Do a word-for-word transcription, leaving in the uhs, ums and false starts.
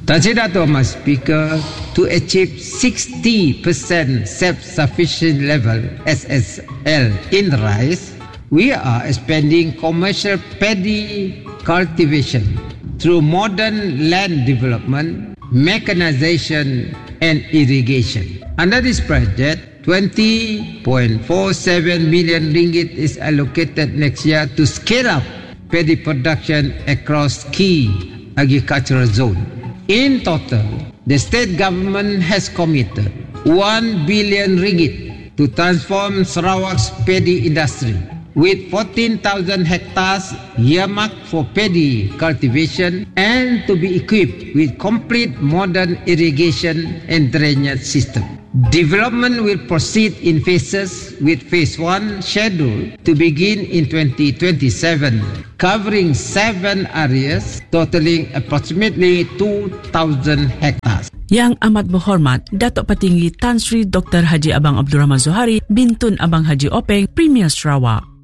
Tan Sri Dato' Mas Speaker, to achieve sixty percent self-sufficient level S S L in rice, we are expanding commercial paddy cultivation through modern land development, mechanization and irrigation. Under this project, twenty point four seven million ringgit is allocated next year to scale up paddy production across key agricultural zones. In total, the state government has committed one billion ringgit to transform Sarawak's paddy industry, with fourteen thousand hectares earmarked for paddy cultivation and to be equipped with complete modern irrigation and drainage system. Development will proceed in phases, with phase one scheduled to begin in twenty twenty-seven, covering seven areas totaling approximately two thousand hectares. Yang amat berhormat Datuk Petinggi Tan Sri Doktor Haji Abang Abdul Rahman Zohari, Bintun Abang Haji Openg, Premier Sarawak.